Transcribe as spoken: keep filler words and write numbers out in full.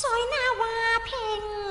ซอยนาวาเพ่ง